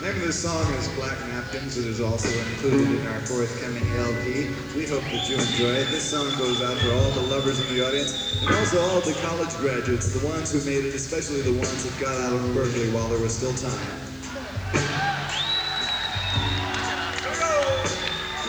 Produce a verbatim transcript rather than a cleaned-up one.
name of this song is Black Napkins. It is also included in our forthcoming L P. We hope that you enjoy it. This song goes out for all the lovers in the audience, and also all the college graduates, the ones who made it, especially the ones that got out of Berkeley while there was still time.